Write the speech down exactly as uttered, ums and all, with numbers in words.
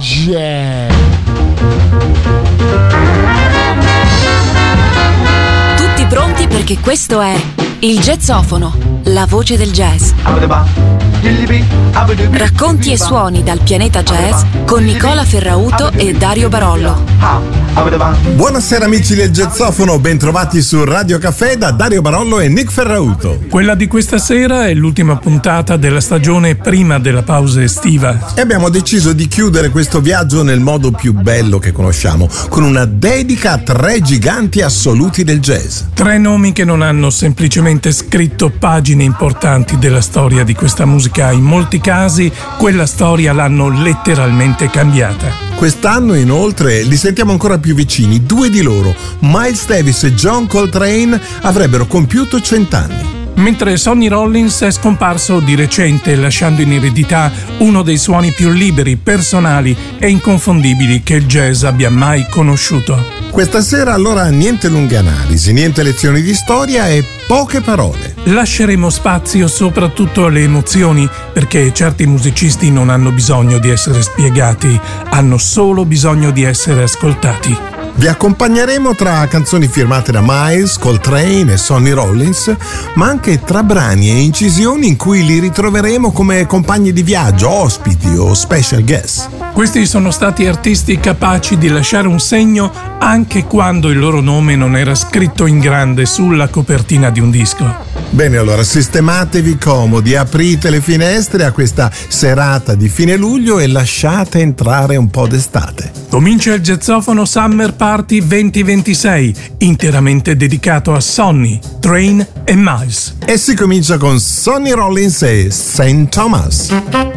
jazz. Tutti pronti perché questo è il Jazzofono, la voce del jazz. Racconti e suoni dal pianeta jazz con Nicola Ferrauto e Dario Barollo. Buonasera amici del Jazzofono, bentrovati su Radio Caffè da Dario Barollo e Nick Ferrauto. Quella di questa sera è l'ultima puntata della stagione prima della pausa estiva. E abbiamo deciso di chiudere questo viaggio nel modo più bello che conosciamo, con una dedica a tre giganti assoluti del jazz. Tre nomi che non hanno semplicemente scritto pagine importanti della storia di questa musica, in molti casi quella storia l'hanno letteralmente cambiata. Quest'anno inoltre li sentiamo ancora più vicini. Due di loro, Miles Davis e John Coltrane, avrebbero compiuto cent'anni. Mentre Sonny Rollins è scomparso di recente, lasciando in eredità uno dei suoni più liberi, personali e inconfondibili che il jazz abbia mai conosciuto. Questa sera allora niente lunghe analisi, niente lezioni di storia e poche parole. Lasceremo spazio soprattutto alle emozioni, perché certi musicisti non hanno bisogno di essere spiegati, hanno solo bisogno di essere ascoltati. Vi accompagneremo tra canzoni firmate da Miles, Coltrane e Sonny Rollins, ma anche tra brani e incisioni in cui li ritroveremo come compagni di viaggio, ospiti o special guest. Questi sono stati artisti capaci di lasciare un segno anche quando il loro nome non era scritto in grande sulla copertina di un disco. Bene, allora sistematevi comodi, aprite le finestre a questa serata di fine luglio e lasciate entrare un po' d'estate. Comincia il Jazzofono Summer Party venti ventisei, interamente dedicato a Sonny, Train e Miles. E si comincia con Sonny Rollins e Saint Thomas.